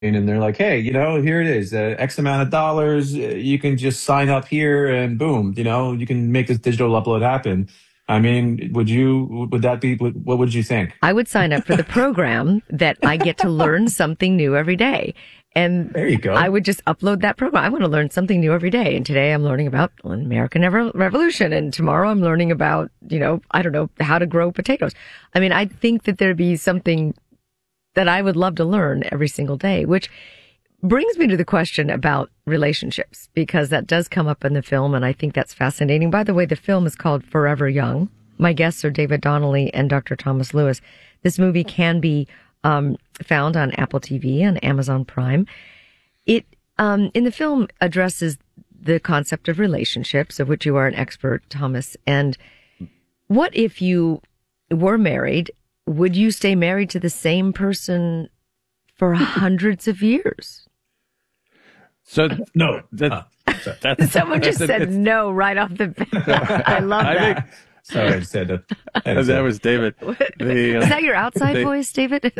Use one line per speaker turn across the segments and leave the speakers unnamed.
and they're like, hey, here it is, X amount of dollars. You can just sign up here and boom, you can make this digital upload happen. I mean, would that be, what would you think?
I would sign up for the program that I get to learn something new every day. And
there you go.
I would just upload that program. I want to learn something new every day. And today I'm learning about the American Revolution. And tomorrow I'm learning about, I don't know, how to grow potatoes. I mean, I think that there'd be something that I would love to learn every single day, which brings me to the question about relationships, because that does come up in the film. And I think that's fascinating. By the way, the film is called Forever Young. My guests are David Donnelly and Dr. Thomas Lewis. This movie can be found on Apple TV and Amazon Prime. It, in the film, addresses the concept of relationships, of which you are an expert, Thomas. And what if you were married? Would you stay married to the same person for hundreds of years?
So
no,
someone just said no right off the bat. I love that.
Sorry, I said that.
That was David.
Is that your outside voice, David?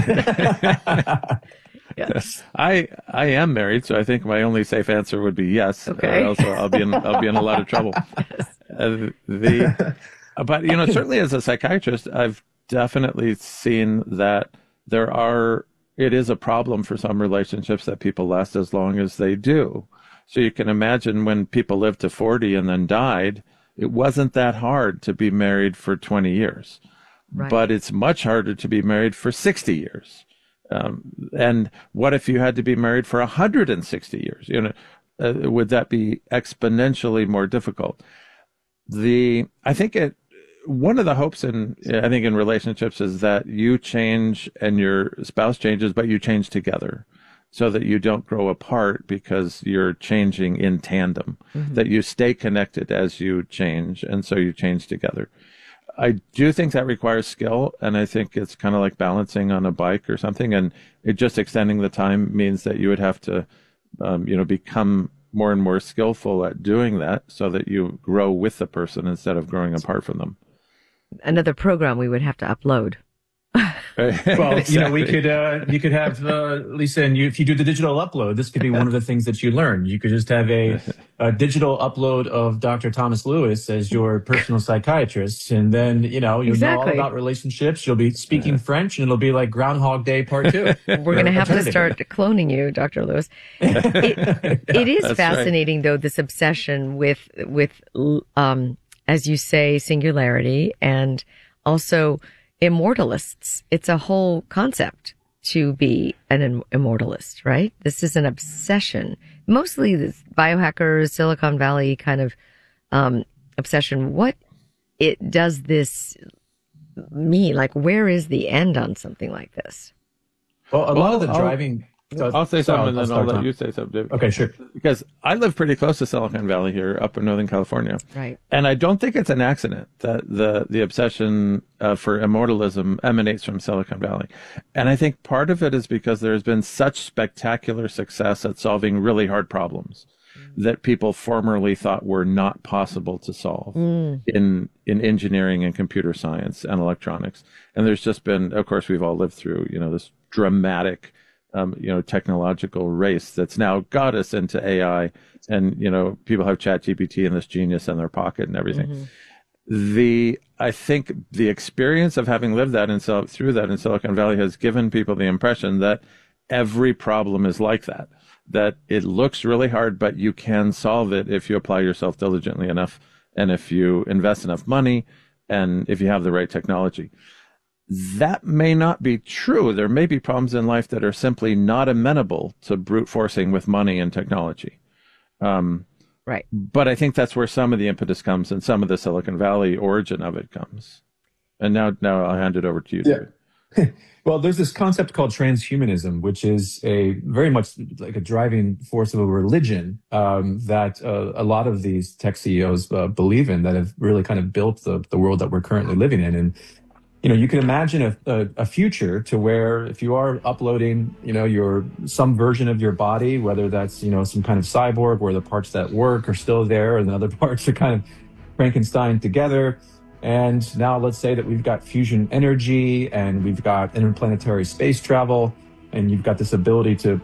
Yes. I am married, so I think my only safe answer would be yes.
Okay.
Also, I'll be in a lot of trouble. Yes. But certainly as a psychiatrist, I've definitely seen that it is a problem for some relationships that people last as long as they do. So you can imagine when people lived to 40 and then died, it wasn't that hard to be married for 20 years, right. But it's much harder to be married for 60 years. And what if you had to be married for 160 years? Would that be exponentially more difficult? I think one of the hopes in relationships is that you change and your spouse changes, but you change together, so that you don't grow apart because you're changing in tandem, that you stay connected as you change, and so you change together. I do think that requires skill, and I think it's kind of like balancing on a bike or something, and it just extending the time means that you would have to, become more and more skillful at doing that so that you grow with the person instead of growing apart from them.
Another program we would have to upload.
Well, you could have Lisa, and if you do the digital upload, this could be one of the things that you learn. You could just have a digital upload of Dr. Thomas Lewis as your personal psychiatrist, and then you'll know all about relationships. You'll be speaking French, and it'll be like Groundhog Day Part 2.
We're going to have to start cloning you, Dr. Lewis. It is
That's
fascinating, though, this obsession with as you say, singularity, and also immortalists. It's a whole concept to be an immortalist, right? This is an obsession. Mostly this biohackers, Silicon Valley kind of obsession. What does this mean? Like, where is the end on something like this?
Well, a lot of the driving...
I'll say something and then I'll let you say something, David.
Okay, sure.
Because I live pretty close to Silicon Valley here up in Northern California.
Right.
And I don't think it's an accident that the obsession for immortalism emanates from Silicon Valley. And I think part of it is because there's been such spectacular success at solving really hard problems that people formerly thought were not possible to solve in engineering and computer science and electronics. And there's just been, of course, we've all lived through, this dramatic technological race that's now got us into AI, and people have ChatGPT and this genius in their pocket and everything. I think the experience of having lived through that in Silicon Valley has given people the impression that every problem is like that it looks really hard, but you can solve it if you apply yourself diligently enough, and if you invest enough money, and if you have the right technology. That may not be true. There may be problems in life that are simply not amenable to brute forcing with money and technology.
Right.
But I think that's where some of the impetus comes, and some of the Silicon Valley origin of it comes. And now I'll hand it over to you, David.
Well, there's this concept called transhumanism, which is a very much like a driving force of a religion that a lot of these tech CEOs believe in, that have really kind of built the world that we're currently living in. And you can imagine a future to where if you are uploading, some version of your body, whether that's, some kind of cyborg where the parts that work are still there and the other parts are kind of Frankenstein together. And now let's say that we've got fusion energy and we've got interplanetary space travel. and you've got this ability to